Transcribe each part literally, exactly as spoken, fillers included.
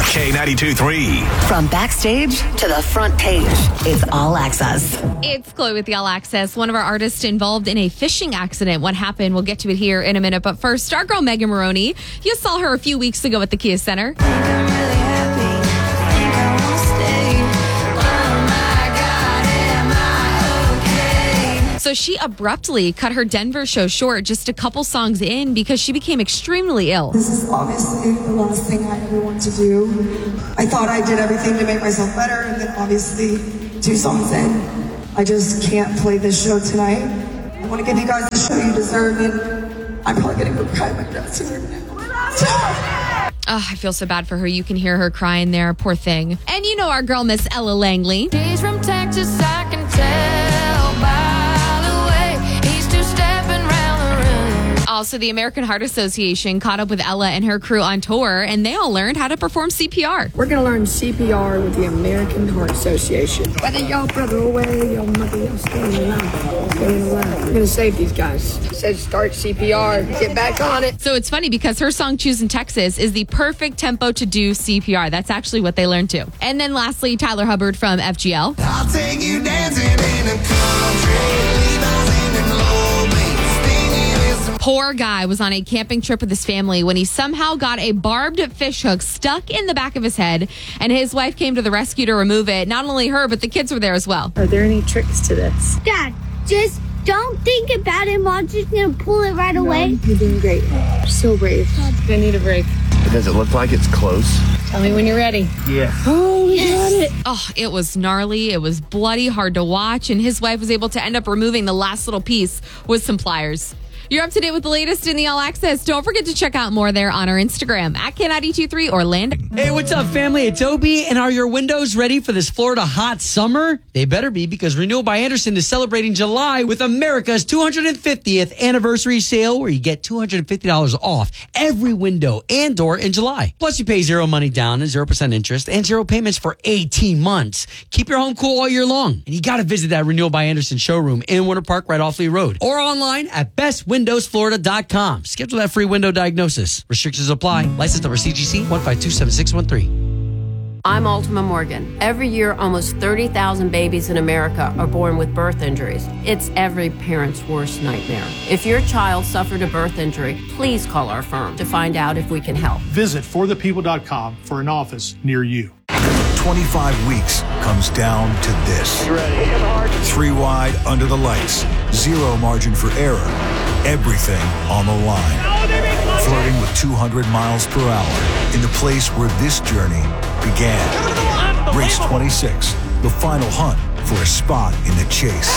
K ninety-two point three. From backstage to the front page, it's All Access. It's Chloe with the All Access. One of our artists involved in a fishing accident. What happened? We'll get to it here in a minute. But first, our girl Megan Maroney. You saw her a few weeks ago at the Kia Center. So she abruptly cut her Denver show short just a couple songs in because she became extremely ill. This is obviously the last thing I ever want to do. I thought I did everything to make myself better, and then obviously two songs in, I just can't play this show tonight. I want to give you guys the show you deserve, and I'm probably going to go cry my dressing room now. Oh, I feel so bad for her. You can hear her crying there. Poor thing. And you know our girl, Miss Ella Langley. He's from Texas, I can tell by Also, the American Heart Association caught up with Ella and her crew on tour, and they all learned how to perform C P R. We're going to learn C P R with the American Heart Association. Whether your brother away, your mother, you're staying alive. Staying alive. We're going to save these guys. It says start C P R. Get back on it. So it's funny because her song Choosing Texas is the perfect tempo to do C P R. That's actually what they learned too. And then lastly, Tyler Hubbard from F G L. I'll take you dancing in a country. Poor guy was on a camping trip with his family when he somehow got a barbed fish hook stuck in the back of his head, and his wife came to the rescue to remove it. Not only her, but the kids were there as well. Are there any tricks to this? Dad, just don't think about it. Mom's just going to pull it right away. You're doing great. You're so brave. I need a break. Does it look like it's close? Tell me when you're ready. Yeah. Oh, we got it. Oh, it was gnarly. It was bloody, hard to watch, and his wife was able to end up removing the last little piece with some pliers. You're up to date with the latest in the All Access. Don't forget to check out more there on our Instagram at K ninety-two point three Orlando. Hey, what's up, family? It's Obi, and are your windows ready for this Florida hot summer? They better be, because Renewal by Andersen is celebrating July with America's two hundred fiftieth anniversary sale, where you get two hundred fifty dollars off every window and door in July. Plus, you pay zero money down and zero percent interest and zero payments for eighteen months. Keep your home cool all year long. And you got to visit that Renewal by Andersen showroom in Winter Park right off Lee Road, or online at best windows florida dot com. Schedule that free window diagnosis. Restrictions apply. License number C G C one five two seven six one three. I'm Ultima Morgan. Every year, almost thirty thousand babies in America are born with birth injuries. It's every parent's worst nightmare. If your child suffered a birth injury, please call our firm to find out if we can help. Visit for the people dot com for an office near you. twenty-five weeks comes down to this. You ready? Hit hard. Three wide under the lights. Zero margin for error. Everything on the line. Flirting with two hundred miles per hour in the place where this journey began. Race twenty-six, the final hunt for a spot in the chase.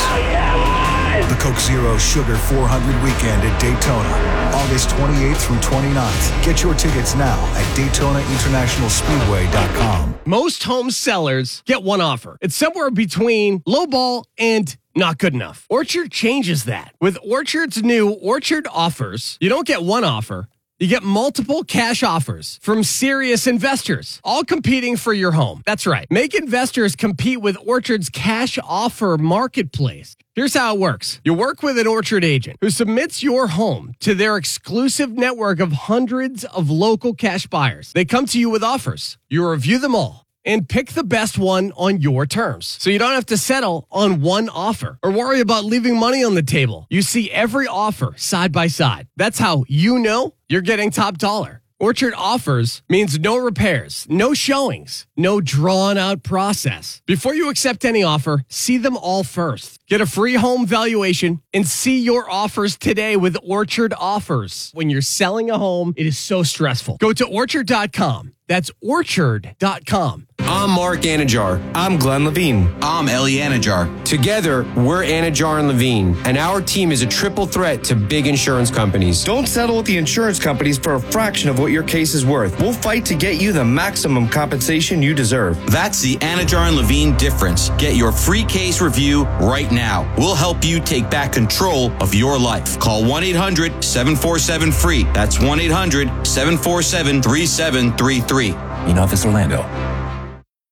The Coke Zero Sugar four hundred weekend at Daytona, August twenty-eighth through twenty-ninth. Get your tickets now at Daytona International Speedway dot com. Most home sellers get one offer. It's somewhere between lowball and not good enough. Orchard changes that. With Orchard's new Orchard Offers, you don't get one offer. You get multiple cash offers from serious investors, all competing for your home. That's right. Make investors compete with Orchard's cash offer marketplace. Here's how it works. You work with an Orchard agent who submits your home to their exclusive network of hundreds of local cash buyers. They come to you with offers. You review them all and pick the best one on your terms. So you don't have to settle on one offer or worry about leaving money on the table. You see every offer side by side. That's how you know you're getting top dollar. Orchard Offers means no repairs, no showings, no drawn-out process. Before you accept any offer, see them all first. Get a free home valuation and see your offers today with Orchard Offers. When you're selling a home, it is so stressful. Go to orchard dot com. That's orchard dot com. I'm Mark Anajar. I'm Glenn Levine. I'm Ellie Anajar. Together, we're Anajar and Levine, and our team is a triple threat to big insurance companies. Don't settle with the insurance companies for a fraction of what your case is worth. We'll fight to get you the maximum compensation you deserve. That's the Anajar and Levine difference. Get your free case review right now. We'll help you take back control of your life. Call one eight hundred seven four seven free. That's one eight hundred seven four seven three seven three three. Enough is Orlando.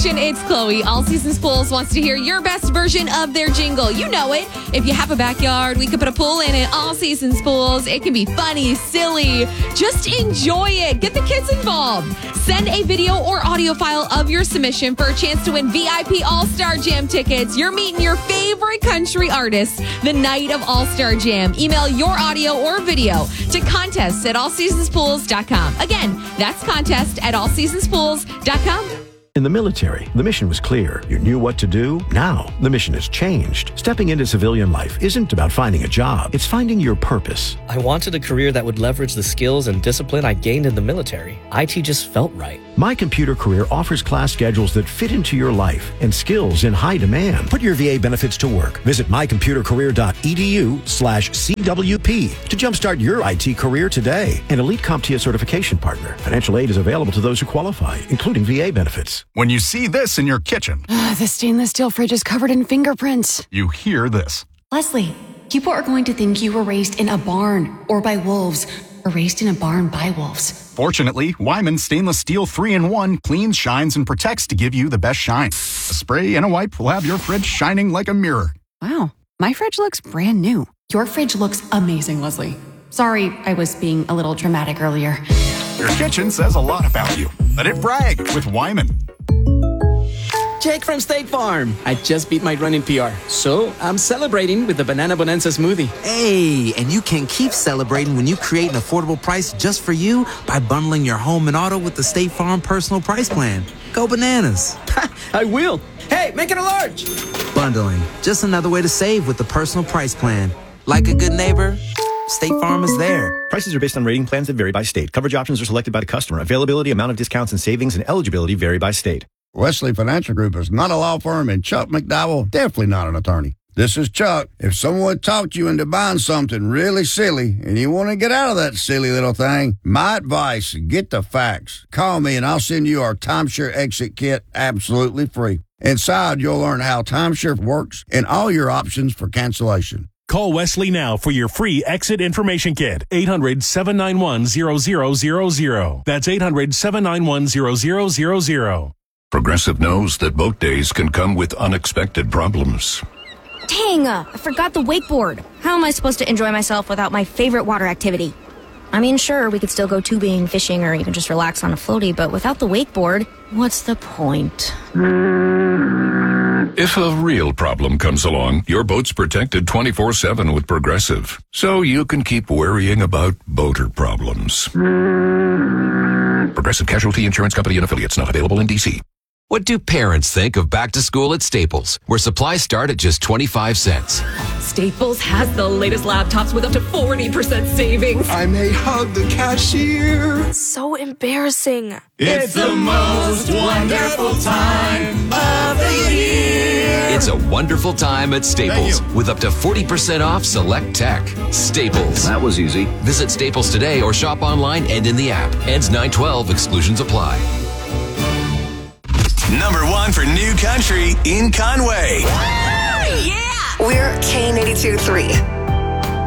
Nation, it's Chloe. All Seasons Pools wants to hear your best version of their jingle. You know it. If you have a backyard, we could put a pool in it. All Seasons Pools. It can be funny, silly. Just enjoy it. Get the kids involved. Send a video or audio file of your submission for a chance to win V I P All-Star Jam tickets. You're meeting your favorite country artist the night of All-Star Jam. Email your audio or video to contest at all seasons pools dot com. Again, that's contest at all seasons pools dot com. In the military, the mission was clear. You knew what to do. Now, the mission has changed. Stepping into civilian life isn't about finding a job. It's finding your purpose. I wanted a career that would leverage the skills and discipline I gained in the military. I T just felt right. My Computer Career offers class schedules that fit into your life and skills in high demand. Put your V A benefits to work. Visit my computer career dot e d u slash C W P to jumpstart your I T career today. An Elite CompTIA certification partner. Financial aid is available to those who qualify, including V A benefits. When you see this in your kitchen, uh, the stainless steel fridge is covered in fingerprints. You hear this. Leslie, people are going to think you were raised in a barn or by wolves or raised in a barn by wolves. Fortunately, Wyman Stainless Steel three in one cleans, shines, and protects to give you the best shine. A spray and a wipe will have your fridge shining like a mirror. Wow, my fridge looks brand new. Your fridge looks amazing, Leslie. Sorry, I was being a little dramatic earlier. Your kitchen says a lot about you. Let it brag with Wyman. Jake from State Farm. I just beat my running P R, so I'm celebrating with the Banana Bonanza smoothie. Hey, and you can keep celebrating when you create an affordable price just for you by bundling your home and auto with the State Farm Personal Price Plan. Go bananas. I will. Hey, make it a large. Bundling, just another way to save with the Personal Price Plan. Like a good neighbor, State Farm is there. Prices are based on rating plans that vary by state. Coverage options are selected by the customer. Availability, amount of discounts and savings, and eligibility vary by state. Wesley Financial Group is not a law firm, and Chuck McDowell definitely not an attorney. This is Chuck. If someone talked you into buying something really silly and you want to get out of that silly little thing, my advice, get the facts. Call me and I'll send you our timeshare exit kit absolutely free. Inside, you'll learn how timeshare works and all your options for cancellation. Call Wesley now for your free exit information kit. eight hundred, seven nine one, zero zero zero zero. That's eight hundred, seven nine one, zero zero zero zero. Progressive knows that boat days can come with unexpected problems. Dang, uh, I forgot the wakeboard. How am I supposed to enjoy myself without my favorite water activity? I mean, sure, we could still go tubing, fishing, or even just relax on a floaty, but without the wakeboard, what's the point? If a real problem comes along, your boat's protected twenty-four seven with Progressive, so you can keep worrying about boater problems. Progressive Casualty Insurance Company and Affiliates, not available in D C. What do parents think of back to school at Staples, where supplies start at just twenty-five cents? Staples has the latest laptops with up to forty percent savings. I may hug the cashier. So embarrassing. It's the most wonderful time of the year. It's a wonderful time at Staples with up to forty percent off select tech. Staples. That was easy. Visit Staples today or shop online and in the app. Ends nine twelve. Exclusions apply. Number one for New Country in Conway. Yeah! We're K eighty-two point three.